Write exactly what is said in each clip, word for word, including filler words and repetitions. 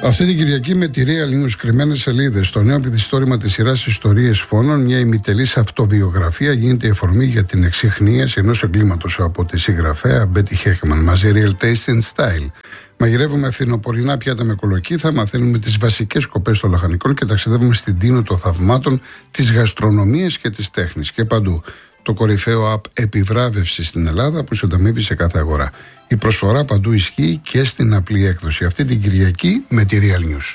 Αυτή την Κυριακή με τη Real News κρυμμένες σελίδες στο νέο πληθυστόρημα της σειράς Ιστορίες Φόνων, μια ημιτελής αυτοβιογραφία γίνεται η αφορμή για την εξιχνίαση ενός εγκλήματος από τη συγγραφέα Μπέτι Χέχμαν. Μαζί Real Taste and Style. Μαγειρεύουμε φθινοπορεινά πιάτα με κολοκύθα, μαθαίνουμε τις βασικές σκοπές των λαχανικών και ταξιδεύουμε στην τίνο των θαυμάτων της γαστρονομίας και της τέχνης. Και παντού. Το κορυφαίο app επιβράβευση στην Ελλάδα που συντομεύει σε κάθε αγορά. Η προσφορά παντού ισχύει και στην απλή έκδοση. Αυτή την Κυριακή με τη Real News.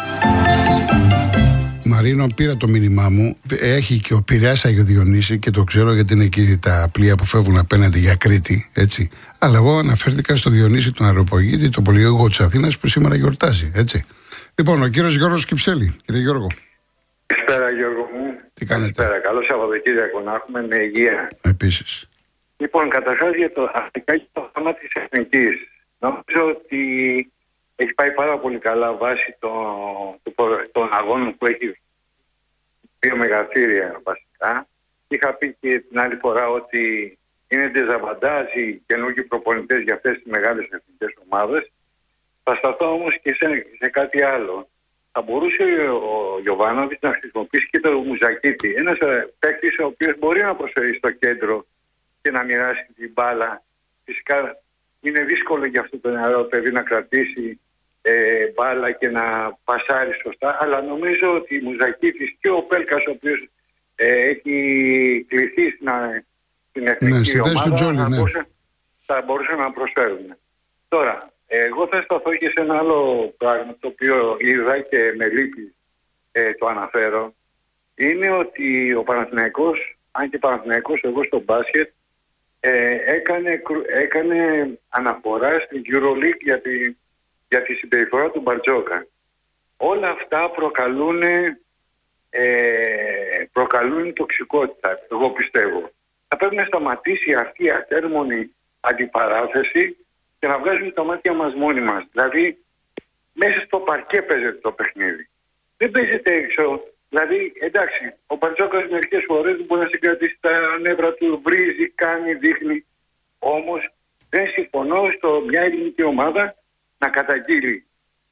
Μαρίνο, πήρα το μήνυμά μου. Έχει και ο Πειραιάς Άγιο Διονύση και το ξέρω γιατί είναι εκεί τα πλοία που φεύγουν απέναντι για Κρήτη. Έτσι. Αλλά εγώ αναφέρθηκα στο Διονύση του αεροπογήτη, το πολυγωγό της Αθήνας που σήμερα γιορτάζει. Έτσι. Λοιπόν, ο κύριος Γιώργος Κυψέλη. Κύριε Γιώργο. Καλησπέρα, Γιώργο μου. Τι κάνετε? Καλησπέρα. Καλό Σαββατοκύριακο να έχουμε, με υγεία. Επίσης. Λοιπόν, καταρχάς για το αρχικά για το θέμα της εθνικής. Νομίζω ότι έχει πάει πάρα πολύ καλά βάσει των, των αγώνων που έχει δύο μεγαθύρια βασικά. Είχα πει και την άλλη φορά ότι είναι ντεζαβαντάζ οι καινούργιοι προπονητές για αυτές τις μεγάλες εθνικές ομάδες. Θα σταθώ όμως και σε, σε κάτι άλλο. Θα μπορούσε ο Γιοβάνοβιτς να χρησιμοποιήσει και το Μουζακίτη. Ένας παίκτης ο οποίος μπορεί να προσφέρει στο κέντρο και να μοιράσει την μπάλα. Φυσικά είναι δύσκολο για αυτό το νεαρό παιδί να κρατήσει ε, μπάλα και να πασάρει σωστά. Αλλά νομίζω ότι η Μουζακίτης και ο Πέλκας, ο οποίος ε, έχει κληθεί στην, στην εθνική ναι, ομάδα, Τζόλι, θα, ναι. μπορούσε, θα μπορούσαν να προσφέρουν. Τώρα, εγώ θα σταθώ και σε ένα άλλο πράγμα το οποίο είδα και με λύπη ε, το αναφέρω. Είναι ότι ο Παναθηναϊκός, αν και Παναθηναϊκός εγώ στο μπάσκετ, ε, έκανε, έκανε αναφορά στην EuroLeague για τη, για τη συμπεριφορά του Μπαρτζόκα. Όλα αυτά προκαλούν, ε, προκαλούν τοξικότητα, εγώ πιστεύω. Θα πρέπει να σταματήσει αυτή η ατέρμονη αντιπαράθεση και να βγάζουμε τα μάτια μας μόνοι μας. Δηλαδή, μέσα στο παρκέ παίζεται το παιχνίδι. Δεν παίζεται έξω. Δηλαδή, εντάξει, ο Μπαρτζόκας μερικές φορές δεν μπορεί να συγκρατήσει τα νεύρα του, βρίζει, κάνει, δείχνει. Όμως, δεν συμφωνώ στο μια ελληνική ομάδα να καταγγείλει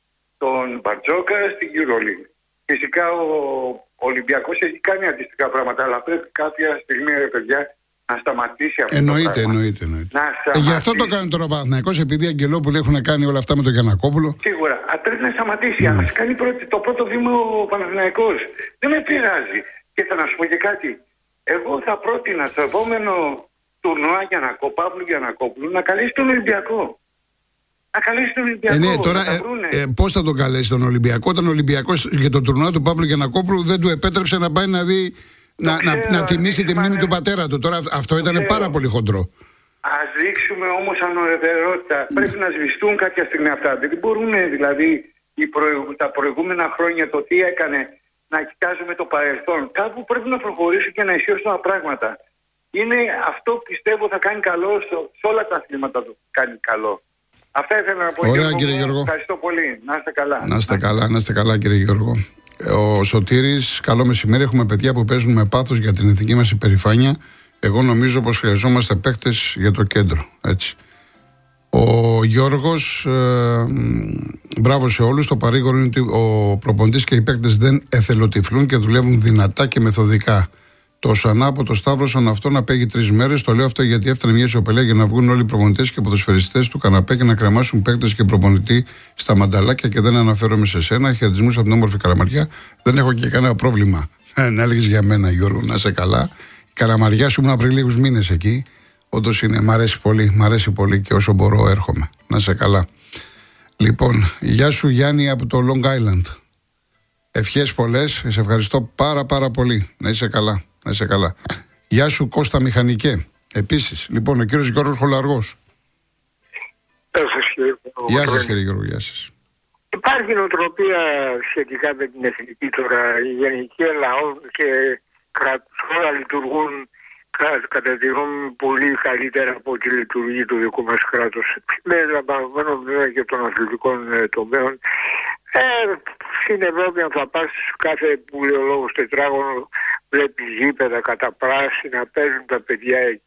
τον Μπαρτζόκα στην EuroLeague. Φυσικά ο Ολυμπιακός έχει κάνει αντίστοιχα πράγματα, αλλά πρέπει κάποια στιγμή, ρε παιδιά, να σταματήσει αυτό. Εννοείται, το πράγμα. εννοείται, εννοείται. Ε, γι' αυτό το κάνει τώρα ο Παναθηναϊκός, επειδή οι Αγγελόπουλοι έχουν κάνει όλα αυτά με τον Γιαννακόπουλο. Σίγουρα. Α, πρέπει να σταματήσει. Mm. Ας κάνει πρώτη, το πρώτο βήμα ο Παναθηναϊκός. Δεν με πειράζει. Και θα να σου πω και κάτι. Εγώ θα πρότεινα στο επόμενο τουρνουά Γιαννακό, Παύλου Γιαννακόπουλου να καλέσει τον Ολυμπιακό. Να καλέσει τον Ολυμπιακό. Ε, ναι, τώρα ε, ε, πώς θα τον καλέσει τον Ολυμπιακό, όταν ο Ολυμπιακός για το τουρνουά του Παύλου Γιαννακόπουλου δεν του επέτρεψε να πάει να δει. Να, ξέρω, να, να τιμήσει τη μνήμη του πατέρα του. Τώρα αυτό ήταν ξέρω. πάρα πολύ χοντρό. Ας δείξουμε όμως ανωρετερότητα. Πρέπει να σβηστούν κάποια στιγμή αυτά. Δεν μπορούν δηλαδή οι προηγου... τα προηγούμενα χρόνια το τι έκανε να κοιτάζουμε το παρελθόν. Κάπου πρέπει να προχωρήσουν και να ισχύσουν τα πράγματα. Είναι αυτό που πιστεύω θα κάνει καλό σε όλα τα αθλήματα του. Κάνει καλό. Αυτά ήθελα να πω. Ωραία, κύριε Γιώργο. Ευχαριστώ πολύ. Να είστε καλά. Να είστε καλά, να είστε καλά, κύριε Γιώργο. Ο Σωτήρης, καλό μεσημέρι. Έχουμε παιδιά που παίζουν με πάθος για την εθνική μας υπερηφάνεια. Εγώ νομίζω πως χρειαζόμαστε παίκτες για το κέντρο. Έτσι. Ο Γιώργος, ε, μπράβο σε όλους. Το παρήγορο είναι ότι ο προπονητής και οι παίκτες δεν εθελοτυφλούν και δουλεύουν δυνατά και μεθοδικά. Το Σανά από το Σταύρωσον αυτό να παίγει τρεις μέρες. Το λέω αυτό γιατί έφτανε μια ισοπαλία για να βγουν όλοι οι προπονητές και ποδοσφαιριστές του καναπέ και να κρεμάσουν παίκτες και προπονητή στα μανταλάκια. Και δεν αναφέρομαι σε σένα. Χαιρετισμούς από την όμορφη Καλαμαριά. Δεν έχω και κανένα πρόβλημα. Ε, να έλεγες για μένα, Γιώργο, να είσαι καλά. Η Καλαμαριά σου ήμουν πριν λίγους μήνες εκεί. Όντως είναι, μ' αρέσει πολύ, μ' αρέσει πολύ και όσο μπορώ έρχομαι. Να είσαι καλά. Λοιπόν, γεια σου Γιάννη από το Long Island. Ευχές πολλές, σε ευχαριστώ πάρα πάρα πολύ. Να είσαι καλά. Να είσαι καλά. Γεια σου Κώστα Μηχανικέ. Επίσης, λοιπόν, ο κύριος Γιώργος Χολαργός. Γεια σας κύριε Γιώργο. Γεια σας κύριε Γιώργο, γεια σας. Υπάρχει νοοτροπία σχετικά με την εθνική τώρα. Οι γενικοί λαών και κράτους όλα λειτουργούν κατά τη γνώμη μου πολύ καλύτερα από ό,τι λειτουργεί το δικό μας κράτος. Με λαμβανομένο βέβαια και των αθλητικών τομέων. Ε, στην Ευρώπη αν θα πας κάθε που λέει ο λόγος τετράγωνο βλέπεις γήπεδα κατά πράσινα, παίζουν τα παιδιά εκεί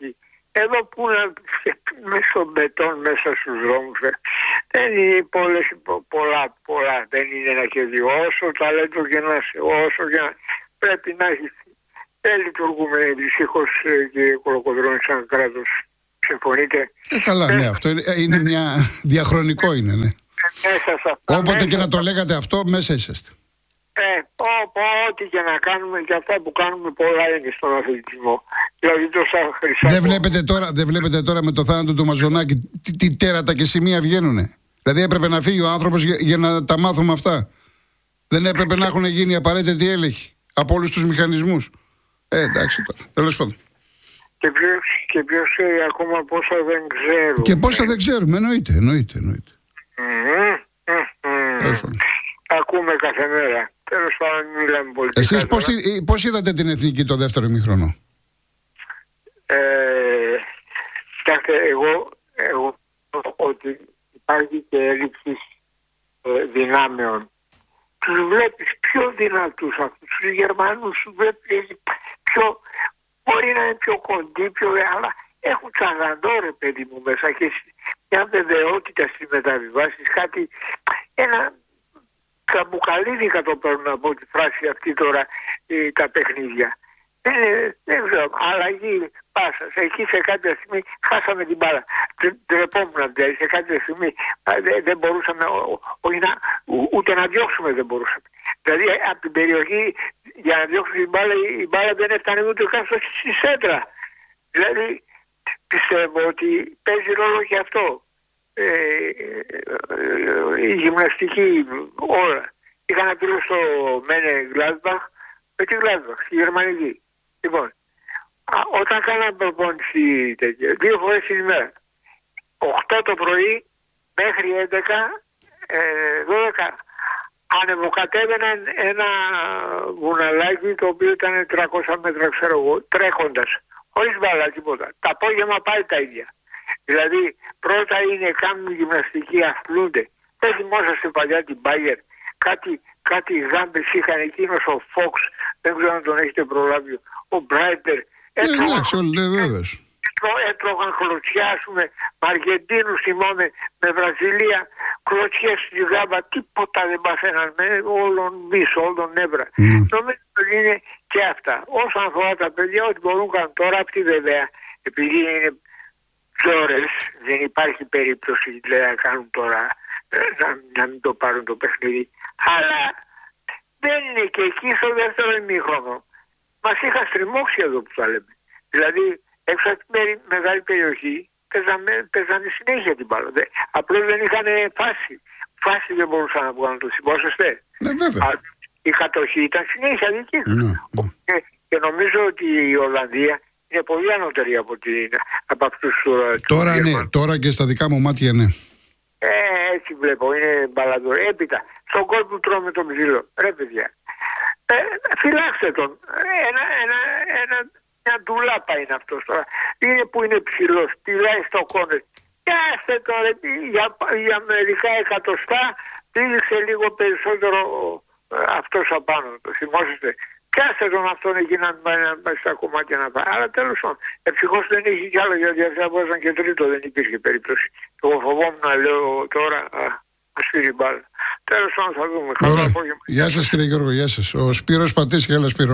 Εδώ που να μέσα στο μπετόν, μέσα στους δρόμους, δεν είναι πολλές, πολλά, πολλά, δεν είναι ένα και δύο. Όσο ταλέντο και να είσαι, όσο και να πρέπει να έχεις. Δεν λειτουργούμε δυστυχώς, κύριε Κολοκοντρώνη, σαν κράτος. Συμφωνείτε? Ε, καλά, ναι, αυτό είναι, είναι μια διαχρονικό είναι, ναι. Μέσα σε αυτά, Όποτε μέσα και να το λέγατε αυτό, μέσα είσαστε. Ε, ό,τι και να κάνουμε και αυτά που κάνουμε πολλά είναι στον αθλητισμό. Δηλαδή τόσα χρυσά. Δεν βλέπετε τώρα, δεν βλέπετε τώρα με το θάνατο του Μαζονάκη τι, τι τέρατα και σημεία βγαίνουνε. Δηλαδή έπρεπε να φύγει ο άνθρωπος για, για να τα μάθουμε αυτά. Δεν έπρεπε να έχουν γίνει απαραίτητοι έλεγχοι από όλους τους μηχανισμούς. Ε, εντάξει τώρα. Τέλος πάντων. Και ποιος, και ποιος ξέρει ακόμα πόσα δεν ξέρουμε. Και πόσα δεν ξέρουμε, εννοείται, εννοείται, εννοείται. Mm-hmm. Mm-hmm. Ακούμε κάθε μέρα. Τέλος πάντων, μιλάμε πολιτικά. Εσείς πώς, πώς είδατε την Εθνική το δεύτερο ημίχρονο? Ε, κοιτάξτε, εγώ, εγώ ότι υπάρχει και έλλειψη ε, δυνάμεων. Τους βλέπεις πιο δυνατούς αυτούς τους Γερμανούς, τους βλέπεις πιο, μπορεί να είναι πιο κοντοί, πιο, αλλά έχουν τσαγαντό ρε παιδί μου μέσα και μια βεβαιότητα στις μεταβιβάσεις, κάτι, ένα καμπουκαλίδικα το παίρνουν από τη φράση αυτή τώρα ε, τα παιχνίδια. Ε, δεν ξέρω, αλλαγή πάσας. Εκεί σε κάποια στιγμή χάσαμε την μπάλα. Τρεπόμουν δηλαδή σε κάποια στιγμή δεν, δεν μπορούσαμε ο, ο, να, ούτε να διώξουμε δεν μπορούσαμε. Δηλαδή από την περιοχή για να διώξουμε την μπάλα η μπάλα δεν έφτανε ούτε καν στη σέντρα. Δηλαδή πιστεύω ότι παίζει ρόλο και αυτό. Ε, η γυμναστική όλα. Είχα να πει στο Μένε Γκλάσμπαχ με τη Γκλάσμπαχ, στη γερμανική. Λοιπόν, α, όταν κάναμε προπόνηση τέτοια, δύο φορές την ημέρα, οκτώ το πρωί μέχρι έντεκα, δώδεκα, ανεβοκατέβαιναν ένα βουναλάκι το οποίο ήταν τριακόσια μέτρα, ξέρω εγώ, τρέχοντας, χωρίς μπάλα τίποτα. Τα απόγευμα πάει τα ίδια. Δηλαδή πρώτα είναι κάνουν γυμναστική, αθλούνται. Δεν θυμόσαστε παλιά την Μπάγερ, κάτι, κάτι γάμπες είχαν, εκείνος ο Φόξ, δεν ξέρω αν τον έχετε προλάβει, ο Μπράιτερ. Έτρωγαν κλωτσιά, ας πούμε, με Αργεντίνους θυμάμαι, με Βραζιλία, κλωτσιές στη γάμπα, τίποτα δεν παθαίναν, με όλον μίσο, όλον νεύρα. Mm. Νομίζω ότι είναι και αυτά. Όσον αφορά τα παιδιά, ό,τι μπορούν να κάνουν τώρα, αυτή βέβαια, επειδή είναι τζόρες, δεν υπάρχει περίπτωση λέει, να κάνουν τώρα, να, να μην το πάρουν το παιχνίδι. Αλλά δεν είναι και εκεί στο δεύτερο ημίχρονο. Μας είχαν στριμώξει εδώ που θα λέμε. Δηλαδή έξω από την μεγάλη περιοχή παίζανε, παίζανε συνέχεια την μπάλα. Απλώς δεν είχαν φάση. Φάση δεν μπορούσαν να βγάλουν το συμπόσαστε. Ναι, βέβαια. Η κατοχή ήταν συνέχεια δική τους. Ναι, ναι. Και, και νομίζω ότι η Ολλανδία είναι πολύ ανώτερη από, την, από αυτούς τους... Τώρα ναι, Γερμανούς. Τώρα και στα δικά μου μάτια ναι. Ε, έτσι βλέπω, είναι μπαλαντορή. Έπειτα, στον κόσμο τρώμε τον ψήλο. Ρε παιδιά, ε, φυλάξτε τον. Ένα, ένα, ένα, μια ντουλάπα είναι αυτός τώρα. Είναι που είναι ψηλός, πηδάει στο κόνες. Κάστε τώρα, για, για μερικά εκατοστά πήγε λίγο περισσότερο αυτός απάνω. Το θυμόσαστε. Κάστε τον αυτόν εκεί να πάει στα κομμάτια να πάει. Αλλά τέλος πάντων, ευτυχώς δεν είχε κι άλλο, γιατί αυτά μπορούσαν και τρίτο, δεν υπήρχε περίπτωση. Εγώ φοβόμουν να λέω τώρα, α σφύρει μπάλα. Τέλος πάντων θα δούμε. Καλό απόγευμα. Γεια σας κύριε Γιώργο, γεια σας. Ο Σπύρος Πατής, έλα Σπύρο.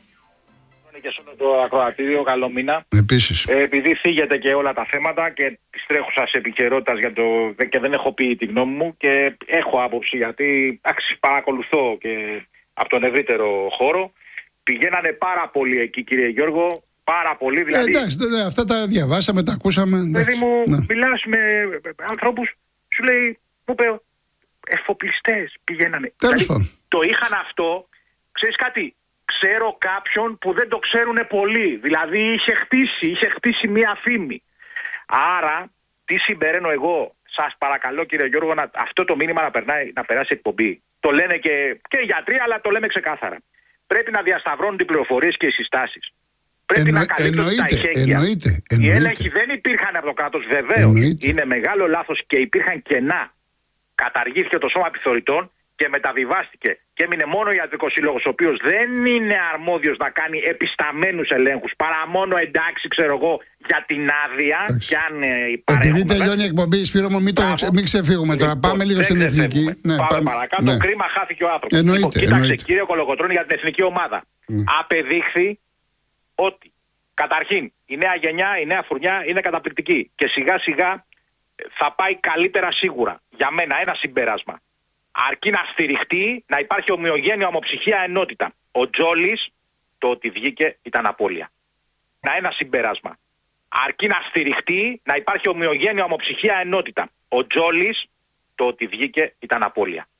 Και σε όλο το ακροατήριο, καλό μήνα. Επίσης. Ε, επειδή φύγετε και όλα τα θέματα και τη τρέχουσα επικαιρότητα το... και δεν έχω πει τη γνώμη μου και έχω άποψη γιατί άξι, παρακολουθώ και από τον ευρύτερο χώρο. Πηγαίνανε πάρα πολύ εκεί, κύριε Γιώργο. Πάρα πολύ, δηλαδή. Ε, εντάξει, δε, αυτά τα διαβάσαμε, τα ακούσαμε. Δηλαδή μου ναι. Μιλάς με ανθρώπους, σου λέει, μου είπε, εφοπλιστές πηγαίνανε. Τέλος πάντων. Δηλαδή, το είχαν αυτό, ξέρεις κάτι. Ξέρω κάποιον που δεν το ξέρουν πολλοί. Δηλαδή είχε χτίσει, είχε χτίσει μία φήμη. Άρα, τι συμπεραίνω εγώ, σας παρακαλώ κύριε Γιώργο, να, αυτό το μήνυμα να, περνάει, να περάσει εκπομπή. Το λένε και, και οι γιατροί, αλλά το λέμε ξεκάθαρα. Πρέπει να διασταυρώνουν οι πληροφορίες και οι συστάσεις. Πρέπει Εννο, να καλύπτουν τα ηχέγγυα. Εννοείται, εννοείται. Οι έλεγχοι δεν υπήρχαν από το κράτος, βεβαίως. Είναι μεγάλο λάθος και υπήρχαν κενά. Καταργήθηκε το σώμα επιθεωρητών και μεταβιβάστηκε και έμεινε μόνο ο ιατρικός σύλλογος, ο οποίος δεν είναι αρμόδιος να κάνει επισταμένους ελέγχους, παρά μόνο εντάξει, ξέρω εγώ, για την άδεια. Και αν επειδή τελειώνει η εκπομπή, Σπύρο μου, μην, το, μην ξεφύγουμε λοιπόν, τώρα. Πάμε λίγο στην εθνική. Ναι, πάμε, πάμε παρακάτω. Ναι. Κρίμα, χάθηκε ο άνθρωπος. Εννοείται, λοιπόν, κοίταξε, εννοείται. κύριε Κολοκοτρώνη, για την εθνική ομάδα. Ναι. Απεδείχθη ότι καταρχήν η νέα γενιά, η νέα φουρνιά είναι καταπληκτική. Και σιγά σιγά θα πάει καλύτερα σίγουρα. Για μένα, ένα συμπέρασμα. Αρκεί να στηριχτεί, να υπάρχει ομοιογένεια, ομοψυχία, ενότητα. Ο Τζόλης, το ότι βγήκε ήταν απώλεια. Να ένα συμπέρασμα. Αρκεί να στηριχτεί, να υπάρχει ομοιογένεια, ομοψυχία, ενότητα. Ο Τζόλης, το ότι βγήκε ήταν απώλεια.